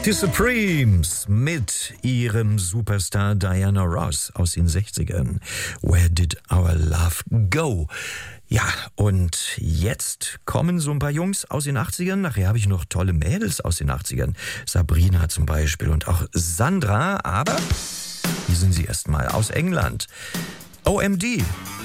Die Supremes mit ihrem Superstar Diana Ross aus den 60ern. Where did our love go? Ja, und jetzt kommen so ein paar Jungs aus den 80ern. Nachher habe ich noch tolle Mädels aus den 80ern. Sabrina zum Beispiel und auch Sandra. Aber hier sind sie erstmal aus England. OMD.